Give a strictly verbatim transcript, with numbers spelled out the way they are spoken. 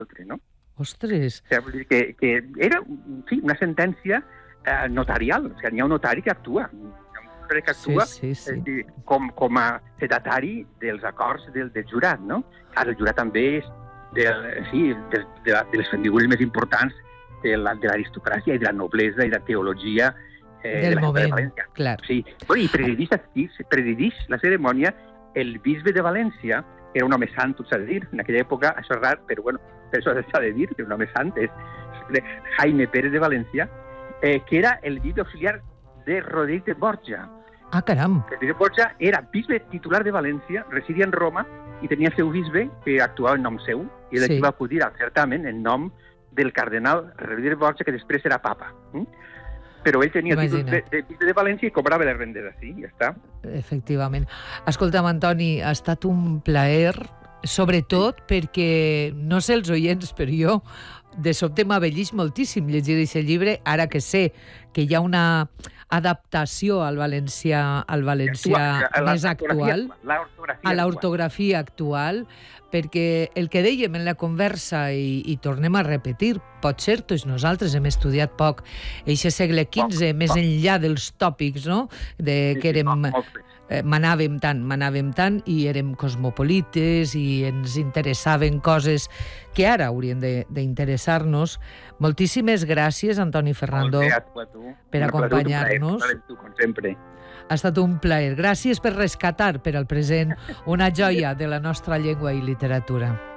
no? Ostres! O sigui, vull dir que, que era, en fi, una sentència eh, notarial. O sigui, n'hi ha un notari que actua. Hi ha un notari que actua sí, sí, sí. eh, dir, com, com a fedatari dels acords del, del jurat, no? Ara, el jurat també és del, sí, de, de, de les figures més importants de l'aristocràcia i de la noblesa i de la teologia eh, del de la moment, de València. clar. Sí. Bueno, I presidís, presidís la cerimònia el bisbe de València, que era un home sant, tot s'ha de dir. En aquella època, això és rar, però bueno, per això s'ha de dir que un home sant és Jaime Pérez de València, eh, que era el bisbe auxiliar de Roderic de Borja. Ah, caram! Roderic de Borja era bisbe titular de València, residia en Roma i tenia el seu bisbe que actuava en nom seu, i ell Sí. va acudir al certamen en nom del cardenal Roderic de Borja, que després era papa. Mm? Però ell tenia el títol de, Imagina't. de bisbe de València i cobrava les rendes així, ja està. Efectivament. Escolta'm, Antoni, ha estat un plaer, sobretot perquè, no sé els oients, però jo de sobte m'avellís moltíssim llegir aquest llibre, ara que sé que hi ha una adaptació al valencià, al valencià Actua- la- més la- actual, l'ortografia a actual. l'ortografia actual, perquè el que dèiem en la conversa, i, i tornem a repetir, pot ser tots nosaltres hem estudiat poc eixe segle quinze, Poc, més poc. enllà dels tòpics, no?, de Sí, que sí, érem... molt, molt bé. Eh, manàvem tant, manàvem tant i érem cosmopolites i ens interessaven coses que ara haurien de- d'interessar-nos. Moltíssimes gràcies, Antoni Ferrando, Molt bé, a tu, a tu. per Un plaer, acompanyar-nos. un plaer, tu, com sempre. Ha estat un plaer. Gràcies per rescatar per al present una joia de la nostra llengua i literatura.